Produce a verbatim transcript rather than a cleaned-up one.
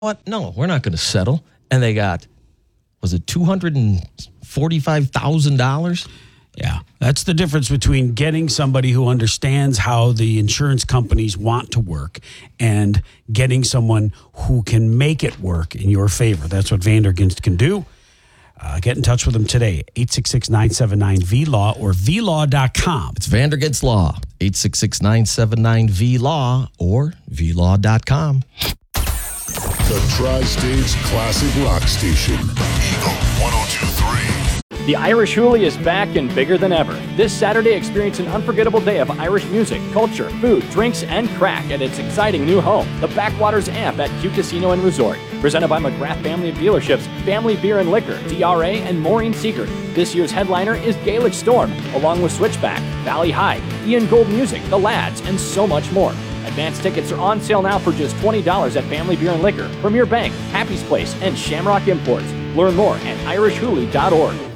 what? No, we're not going to settle. And they got, was it two hundred forty-five thousand dollars? Yeah, that's the difference between getting somebody who understands how the insurance companies want to work and getting someone who can make it work in your favor. That's what Vanderginst can do. Uh, get in touch with them today, eight six six, nine seven nine, V L A W or V law dot com. It's Vanderginst Law, eight six six, nine seven nine, V L A W or V law dot com. The Tri-State's classic rock station, Eagle one oh two point three. The Irish Hoolie is back and bigger than ever. This Saturday, experience an unforgettable day of Irish music, culture, food, drinks, and crack at its exciting new home, the Backwaters Amp at Q Casino and Resort. Presented by McGrath Family of Dealerships, Family Beer and Liquor, D R A, and Maureen Seeger. This year's headliner is Gaelic Storm, along with Switchback, Valley High, Ian Gold Music, The Lads, and so much more. Advanced tickets are on sale now for just twenty dollars at Family Beer and Liquor, Premier Bank, Happy's Place, and Shamrock Imports. Learn more at irish hoolie dot org.